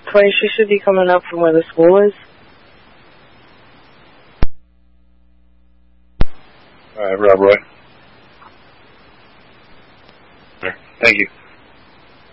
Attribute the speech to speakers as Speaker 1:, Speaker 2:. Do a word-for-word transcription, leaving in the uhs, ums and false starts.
Speaker 1: twenty, she should be coming up from where the school is.
Speaker 2: All right, Rob Roy. Thank you.